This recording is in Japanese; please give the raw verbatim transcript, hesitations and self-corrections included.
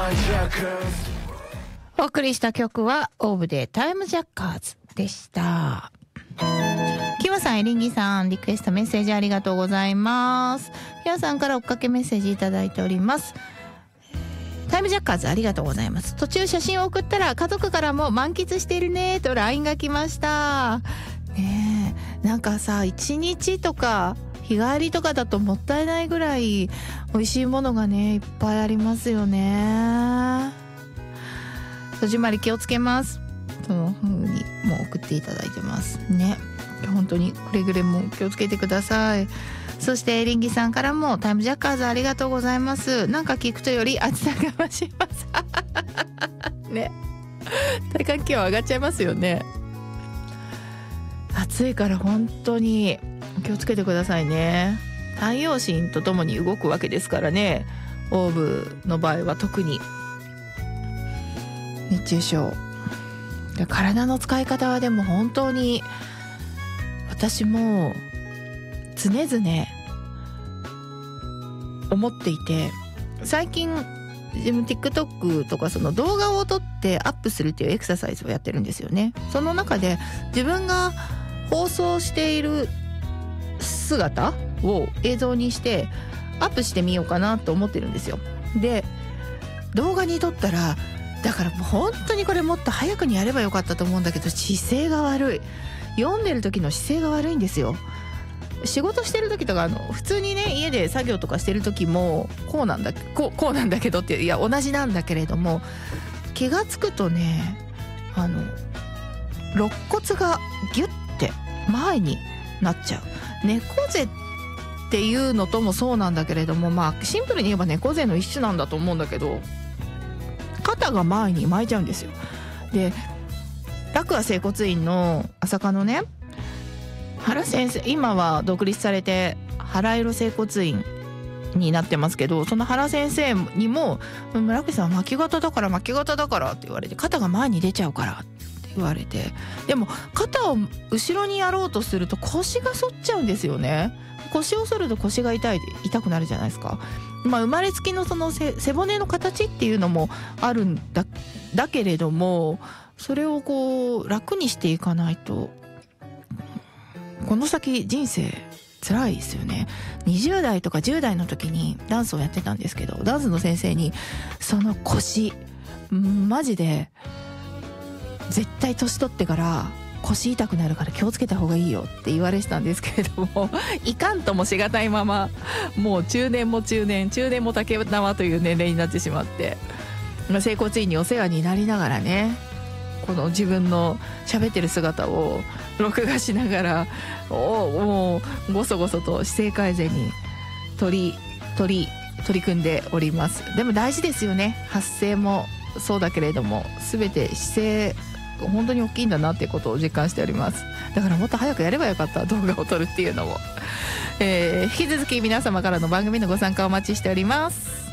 お送りした曲はオーブでタイムジャッカーズでした。キワさん、エリンギさん、リクエストメッセージありがとうございます。キワさんから追っかけメッセージいただいております。タイムジャッカーズありがとうございます。途中写真を送ったら家族からも満喫しているねと ライン が来ましたね。えなんかさ、一日とか日帰りとかだともったいないぐらい美味しいものがねいっぱいありますよね。戸締まり気をつけます。その風にもう送っていただいてますね。本当にくれぐれも気をつけてください。そしてエリンギさんからもタイムジャッカーズありがとうございます。なんか聞くとより暑さが増しますね。体感気温上がっちゃいますよね。暑いから本当に気をつけてくださいね。太陽神とともに動くわけですからね。オーブの場合は特に熱中症。体の使い方はでも本当に私も常々思っていて、最近自分 TikTok とかその動画を撮ってアップするっていうエクササイズをやってるんですよね。その中で自分が放送している姿を映像にしてアップしてみようかなと思ってるんですよ。で、動画に撮ったらだからもう本当にこれもっと早くにやればよかったと思うんだけど、姿勢が悪い。読んでる時の姿勢が悪いんですよ。仕事してる時とかあの普通にね家で作業とかしてる時もこうなんだこう、こうなんだけどっていや同じなんだけれども、気がつくとねあの肋骨がギュッて前になっちゃう。猫背っていうのともそうなんだけれども、まあシンプルに言えば猫背の一種なんだと思うんだけど、肩が前に巻いちゃうんですよ。で、楽は整骨院の朝霞のね原先生、今は独立されて原色整骨院になってますけど、その原先生にも村口さんは巻き肩だから巻き肩だからって言われて、肩が前に出ちゃうからって言われて、でも肩を後ろにやろうとすると腰が反っちゃうんですよね。腰を反ると腰が痛い痛くなるじゃないですか。まあ生まれつきのその 背, 背骨の形っていうのもあるんだだけれども、それをこう楽にしていかないとこの先人生辛いですよね。にじゅう代とかじゅう代の時にダンスをやってたんですけど、ダンスの先生にその腰マジで絶対年取ってから腰痛くなるから気をつけた方がいいよって言われてたんですけれども、いかんともしがたいままもう中年も中年中年も竹縄という年齢になってしまって、整骨院にお世話になりながらね、この自分の喋ってる姿を録画しながらおもうごそごそと姿勢改善に取り取り取り組んでおります。でも大事ですよね。発声もそうだけれども全て姿勢本当に大きいんだなっていうことを実感しております。だからもっと早くやればよかった、動画を撮るっていうのも、えー、引き続き皆様からの番組のご参加お待ちしております。